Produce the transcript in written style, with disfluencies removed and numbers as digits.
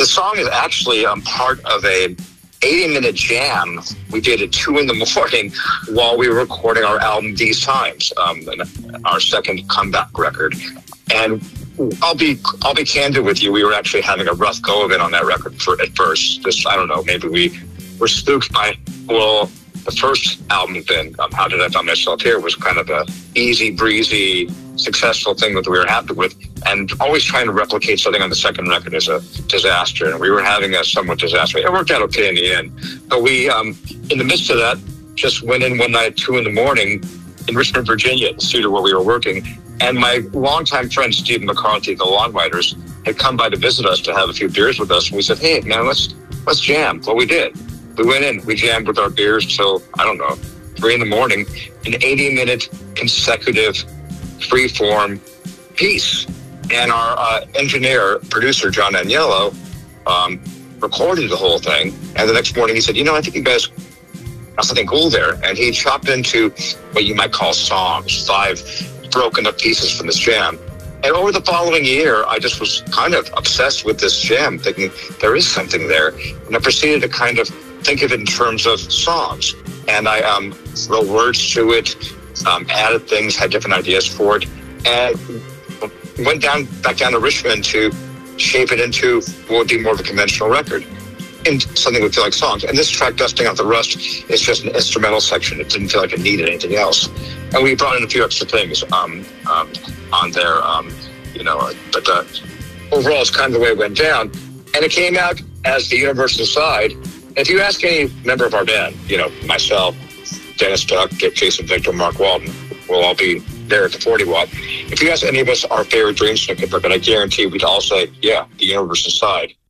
song is actually part of a 80-minute jam we did at 2 a.m. while we were recording our album These Times, our second comeback record. And I'll be candid with you. We were actually having a rough go of it on that record at first. I don't know, maybe we were spooked by, well, the first album thing, How Did I Find Myself Here, was kind of a easy breezy, successful thing that we were happy with. And always trying to replicate something on the second record is a disaster. And we were having a somewhat disaster. It worked out okay in the end. But we, in the midst of that, just went in one night at 2 a.m. in Richmond, Virginia, the studio where we were working. And my longtime friend, Stephen McCarthy, the Longwriters, had come by to visit us to have a few beers with us. And we said, hey, man, let's jam. Well, we did. We went in, we jammed with our beers till, I don't know, 3 a.m, an 80-minute consecutive free-form piece. And our engineer, producer, John Agnello, recorded the whole thing. And the next morning he said, I think you guys have something cool there. And he chopped into what you might call songs, 5 broken up pieces from this jam. And over the following year, I just was kind of obsessed with this jam, thinking there is something there. And I proceeded to kind of think of it in terms of songs. And I wrote words to it, added things, had different ideas for it, and went back down to Richmond to shape it into what would be more of a conventional record, and something would feel like songs. And this track, Dusting Off the Rust, is just an instrumental section. It didn't feel like it needed anything else. And we brought in a few extra things on there, but overall, it's kind of the way it went down. And it came out as The Universal Side. If you ask any member of our band, myself, Dennis Duck, Jason Victor, Mark Walton, we'll all be there at the 40 Watt. If you ask any of us our favorite Dream Snicket record, I guarantee we'd all say, yeah, The Universal Side.